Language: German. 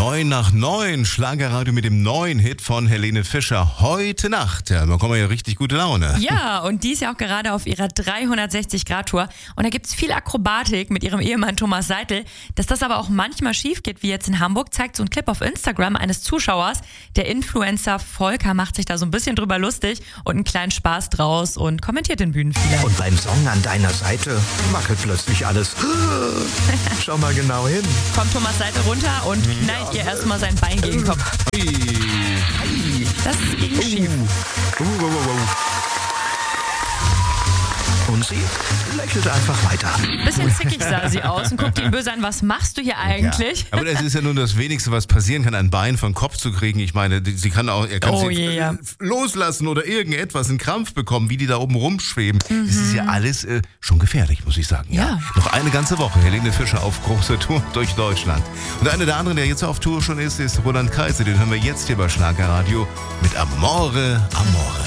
9 nach 9, Schlagerradio mit dem neuen Hit von Helene Fischer. Heute Nacht, ja, da bekommen wir ja richtig gute Laune. Ja, und die ist ja auch gerade auf ihrer 360-Grad-Tour. Und da gibt es viel Akrobatik mit ihrem Ehemann Thomas Seitl. Dass das aber auch manchmal schief geht, wie jetzt in Hamburg, zeigt so ein Clip auf Instagram eines Zuschauers. Der Influencer Volker macht sich da so ein bisschen drüber lustig und einen kleinen Spaß draus und kommentiert den Bühnenfehler. Und beim Song an deiner Seite wackelt plötzlich alles. Schau mal genau hin. Kommt Thomas Seitl runter und knallt ihr erstmal sein Bein gegen den Kopf. Das ging schief. Und sie lächelt einfach weiter. Bisschen zickig sah sie aus und guckt ihn böse an. Was machst du hier eigentlich? Ja, aber das ist ja nun das Wenigste, was passieren kann, ein Bein vom Kopf zu kriegen. Ich meine, sie kann auch, er kann sie loslassen oder irgendetwas, einen Krampf bekommen, wie die da oben rumschweben. Das ist ja alles schon gefährlich, muss ich sagen. Ja. Noch eine ganze Woche Helene Fischer auf großer Tour durch Deutschland. Und einer der anderen, der jetzt auf Tour schon ist Roland Kaiser. Den hören wir jetzt hier bei Schlagerradio mit Amore, Amore.